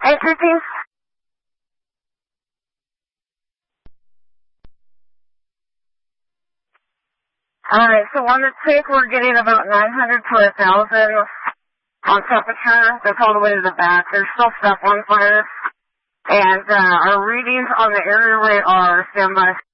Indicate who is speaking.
Speaker 1: Entry, please. Alright, so on the tick, we're getting about 900 to 1,000 on temperature. That's all the way to the back. There's still stuff on fire. And our readings on the area radar, stand by.